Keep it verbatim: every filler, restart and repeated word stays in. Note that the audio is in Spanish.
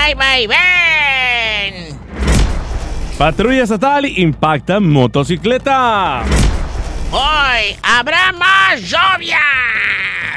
¡Ay, vai, ven! Patrulla estatal impacta motocicleta. ¡Hoy habrá más lluvia!